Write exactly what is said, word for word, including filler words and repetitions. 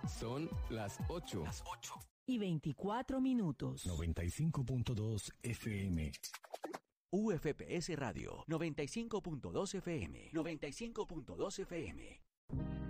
Son las ocho. Las ocho. Y veinticuatro minutos. noventa y cinco punto dos F M. U F P S Radio, noventa y cinco punto dos F M. noventa y cinco punto dos F M.